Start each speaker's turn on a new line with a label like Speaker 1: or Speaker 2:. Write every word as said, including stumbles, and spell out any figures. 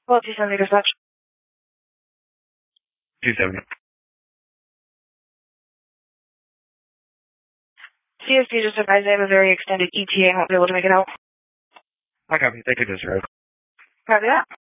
Speaker 1: Well, two seventy dispatch.
Speaker 2: two seventy.
Speaker 1: C S P just advised they have a very extended E T A and won't be able to make it out.
Speaker 2: I copy. Thank you, Desiree.
Speaker 1: Copy that.